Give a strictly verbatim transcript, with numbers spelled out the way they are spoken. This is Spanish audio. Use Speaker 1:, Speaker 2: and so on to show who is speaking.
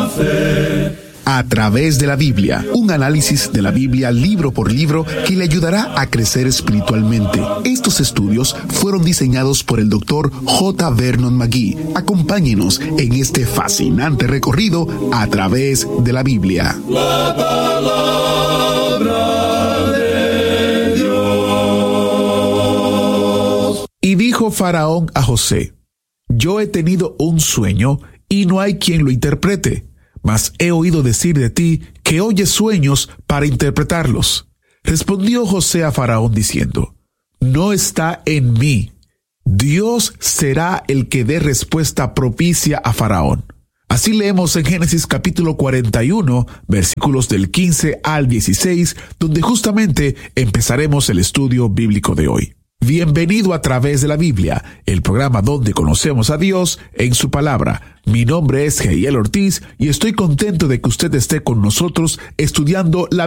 Speaker 1: A través de la Biblia, un análisis de la Biblia libro por libro que le ayudará a crecer espiritualmente. Estos estudios fueron diseñados por el doctor J. Vernon McGee. Acompáñenos en este fascinante recorrido a través de la Biblia.
Speaker 2: La palabra de Dios.
Speaker 1: Y dijo Faraón a José: Yo he tenido un sueño y no hay quien lo interprete. Mas he oído decir de ti que oyes sueños para interpretarlos. Respondió José a Faraón diciendo: No está en mí. Dios será el que dé respuesta propicia a Faraón. Así leemos en Génesis capítulo cuarenta y uno, versículos del quince al dieciséis, donde justamente empezaremos el estudio bíblico de hoy. Bienvenido a Través de la Biblia, el programa donde conocemos a Dios en su palabra. Mi nombre es Geiel Ortiz y estoy contento de que usted esté con nosotros estudiando la